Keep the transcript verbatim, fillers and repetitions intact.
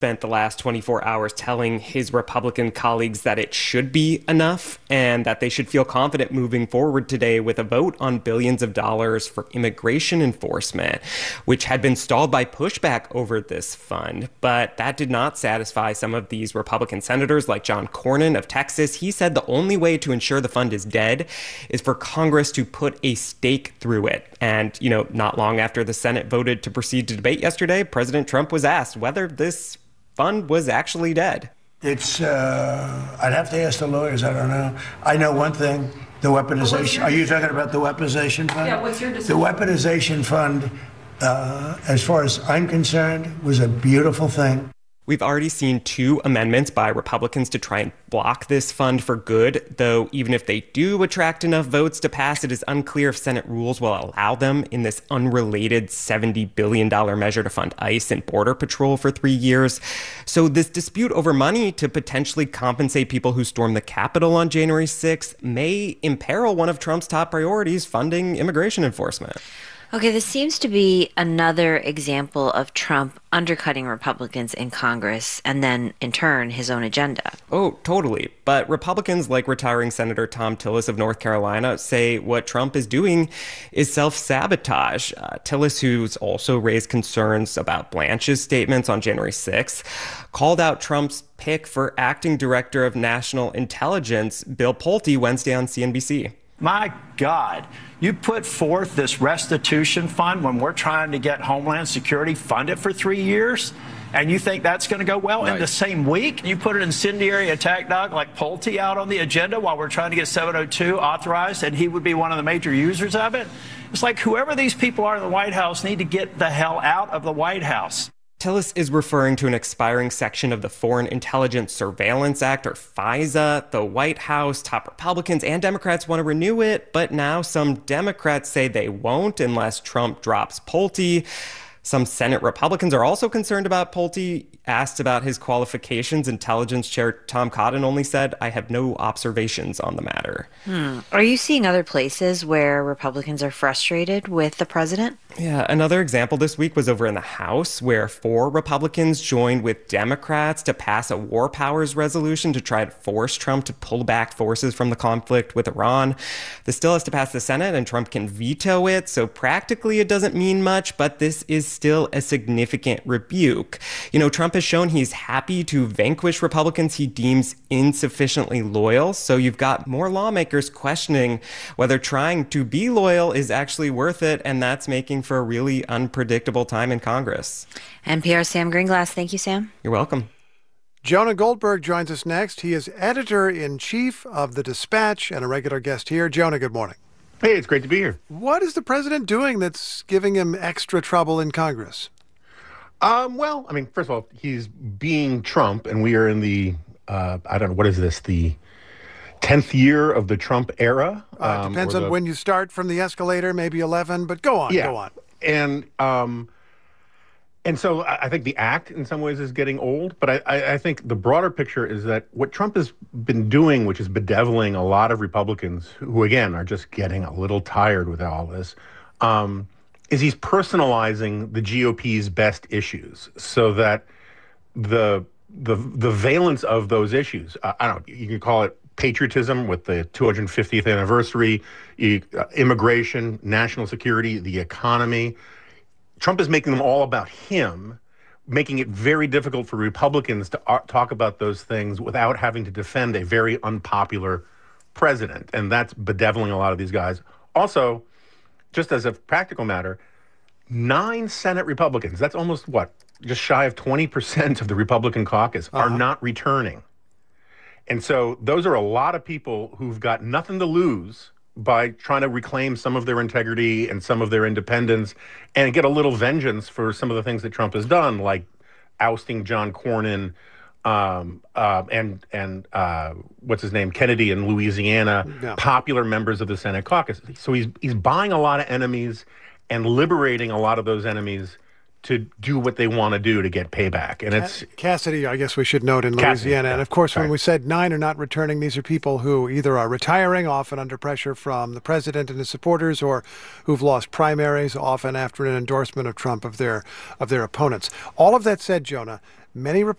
spent the last twenty-four hours telling his Republican colleagues that it should be enough and that they should feel confident moving forward today with a vote on billions of dollars for immigration enforcement, which had been stalled by pushback over this fund. But that did not satisfy some of these Republican senators like John Cornyn of Texas. He said the only way to ensure the fund is dead is for Congress to put a stake through it. And, you know, not long after the Senate voted to proceed to debate yesterday, President Trump was asked whether this fund was actually dead. It's, uh, I'd have to ask the lawyers. I don't know. I know one thing, the weaponization. Are you talking about the weaponization fund? Yeah, what's your decision? The weaponization fund, uh, as far as I'm concerned, was a beautiful thing. We've already seen two amendments by Republicans to try and block this fund for good, though even if they do attract enough votes to pass, it is unclear if Senate rules will allow them in this unrelated seventy billion dollars measure to fund ICE and Border Patrol for three years. So this dispute over money to potentially compensate people who stormed the Capitol on January sixth may imperil one of Trump's top priorities, funding immigration enforcement. Okay, this seems to be another example of Trump undercutting Republicans in Congress and then, in turn, his own agenda. Oh, totally. But Republicans like retiring Senator Thom Tillis of North Carolina say what Trump is doing is self-sabotage. Uh, Tillis, who's also raised concerns about Blanche's statements on January sixth, called out Trump's pick for acting director of national intelligence, Bill Pulte, Wednesday on C N B C. My God, you put forth this restitution fund when we're trying to get Homeland Security funded for three years, and you think that's going to go well? Right. In the same week, you put an incendiary attack dog like Pulte out on the agenda while we're trying to get seven oh two authorized, and he would be one of the major users of it? It's like whoever these people are in the White House need to get the hell out of the White House. Tillis is referring to an expiring section of the Foreign Intelligence Surveillance Act, or FISA. The White House, top Republicans and Democrats want to renew it, but now some Democrats say they won't unless Trump drops Pulte. Some Senate Republicans are also concerned about Pulte. Asked about his qualifications, Intelligence Chair Tom Cotton only said, "I have no observations on the matter." Hmm. Are you seeing other places where Republicans are frustrated with the president? Yeah, another example this week was over in the House, where four Republicans joined with Democrats to pass a war powers resolution to try to force Trump to pull back forces from the conflict with Iran. This still has to pass the Senate, and Trump can veto it, so practically it doesn't mean much, but this is still a significant rebuke. You know, Trump has shown he's happy to vanquish Republicans he deems insufficiently loyal, so you've got more lawmakers questioning whether trying to be loyal is actually worth it, and that's making for a really unpredictable time in Congress. N P R's Sam Greenglass. Thank you, Sam. You're welcome. Jonah Goldberg joins us next. He is editor-in-chief of The Dispatch and a regular guest here. Jonah, good morning. Hey, it's great to be here. What is the president doing that's giving him extra trouble in Congress? Um, well, I mean, first of all, he's being Trump, and we are in the, uh, I don't know, what is this, the tenth year of the Trump era? Uh, um, depends the, on when you start from the escalator, maybe eleven, but go on, yeah. go on. And, um, and so I think the act in some ways is getting old, but I, I, I think the broader picture is that what Trump has been doing, which is bedeviling a lot of Republicans who, again, are just getting a little tired with all this, um, is he's personalizing the G O P's best issues so that the the the valence of those issues, uh, I don't know, you can call it patriotism with the two hundred fiftieth anniversary, uh, immigration, national security, the economy. Trump is making them all about him, making it very difficult for Republicans to uh, talk about those things without having to defend a very unpopular president. And that's bedeviling a lot of these guys. Also, just as a practical matter, nine Senate Republicans, that's almost what, just shy of twenty percent of the Republican caucus, uh-huh. are not returning. And so those are a lot of people who've got nothing to lose by trying to reclaim some of their integrity and some of their independence and get a little vengeance for some of the things that Trump has done, like ousting John Cornyn, um, uh, and and uh, what's his name, Kennedy in Louisiana, yeah. popular members of the Senate caucus. So he's he's buying a lot of enemies and liberating a lot of those enemies to do what they want to do to get payback. And it's Cassidy, I guess we should note, in Cassidy, Louisiana. yeah. And of course, Sorry. when we said nine are not returning, these are people who either are retiring, often under pressure from the president and his supporters, or who've lost primaries, often after an endorsement of Trump of their of their opponents. All of that said, Jonah, Many